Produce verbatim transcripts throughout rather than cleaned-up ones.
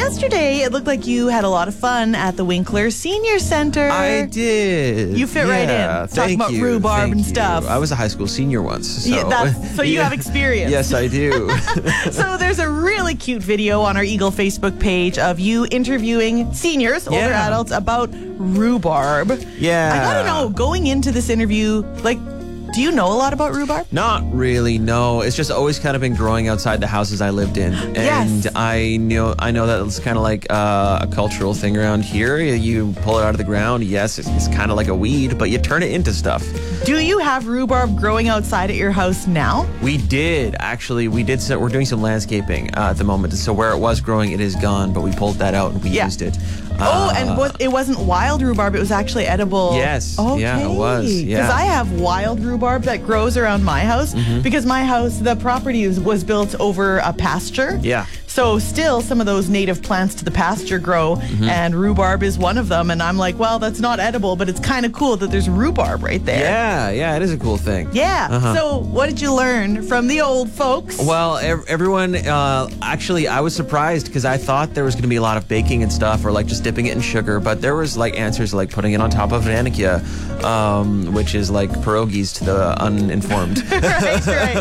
yesterday it looked like you had a lot of fun at the Winkler Senior Center. I did. You fit yeah, right in. Talking thank about you, rhubarb thank and you. stuff. I was a high school senior once. So, yeah, that's, so you yeah. have experience. Yes, I do. So there's a really cute video on our Eagle Facebook page of you interviewing seniors, older Yeah. adults, about rhubarb. Yeah. I gotta know, going into this interview, like, do you know a lot about rhubarb? Not really, no. It's just always kind of been growing outside the houses I lived in. And Yes. I know I know that it's kind of like uh, a cultural thing around here. You pull it out of the ground. Yes, it's, it's kind of like a weed, but you turn it into stuff. Do you have rhubarb growing outside at your house now? We did, actually. We did. So we're doing some landscaping uh, at the moment. So where it was growing, it is gone, but we pulled that out and we Yeah. used it. Oh, Uh, and was, it wasn't wild rhubarb, it was actually edible. Yes. Okay. Yeah, it was. Yeah. Because I have wild rhubarb that grows around my house Mm-hmm. because my house, the property was, was built over a pasture. Yeah. So still some of those native plants to the pasture grow, Mm-hmm. and rhubarb is one of them. And I'm like, well, that's not edible, but it's kind of cool that there's rhubarb right there. Yeah, yeah, it is a cool thing. Yeah. Uh-huh. So what did you learn from the old folks? Well, ev- everyone, uh, actually, I was surprised because I thought there was going to be a lot of baking and stuff, or like just dipping it in sugar, but there was like answers like putting it on top of Ranikia, um, which is like pierogies to the uninformed. Right, right.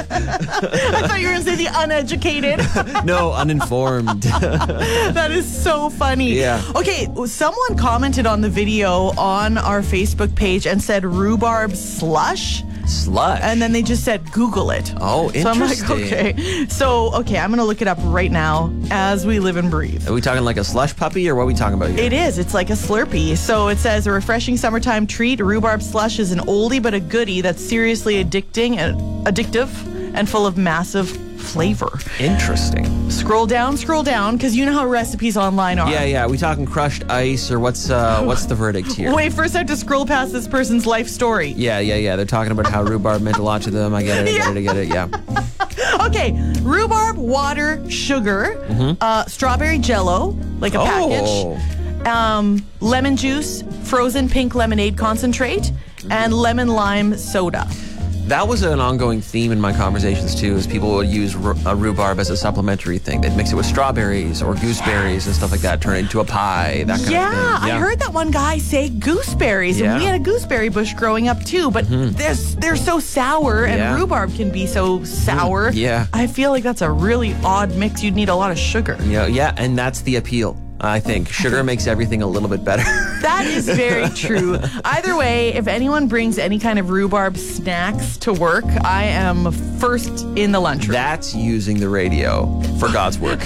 I thought you were going to say the uneducated. No, uninformed. That is so funny. Yeah. Okay, someone commented on the video on our Facebook page and said rhubarb slush. Slush. And then they just said, Google it. Oh, So I'm like, interesting. okay. So, okay, I'm going to look it up right now as we live and breathe. Are we talking like a slush puppy, or what are we talking about here? It is. It's like a Slurpee. So it says a refreshing summertime treat. Rhubarb slush is an oldie but a goodie that's seriously addicting and addictive and full of massive flavor. Interesting. Scroll down, scroll down, because you know how recipes online are. Yeah, yeah. Are we talking crushed ice, or what's uh, what's the verdict here? Wait, first I have to scroll past this person's life story. Yeah, yeah, yeah. They're talking about how rhubarb meant a lot to them. I get it, I get it, I get it, yeah. Okay, rhubarb, water, sugar, uh, strawberry jello, like a Oh. package, um, lemon juice, frozen pink lemonade concentrate, and lemon lime soda. That was an ongoing theme in my conversations too, is people would use r- a rhubarb as a supplementary thing. They'd mix it with strawberries or gooseberries and stuff like that, turn it into a pie, that kind Yeah, of thing. I heard that one guy say gooseberries, and Yeah. we had a gooseberry bush growing up too, but they're, they're so sour, and Yeah. rhubarb can be so sour. Yeah. I feel like that's a really odd mix. You'd need a lot of sugar. Yeah, yeah, and that's the appeal, I think. Sugar makes everything a little bit better. That is very true. Either way, if anyone brings any kind of rhubarb snacks to work, I am first in the lunchroom. That's using the radio for God's work.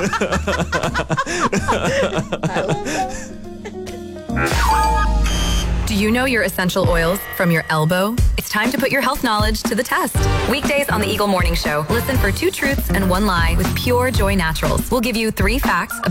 Do you know your essential oils from your elbow? It's time to put your health knowledge to the test. Weekdays on the Eagle Morning Show, listen for two truths and one lie with Pure Joy Naturals. We'll give you three facts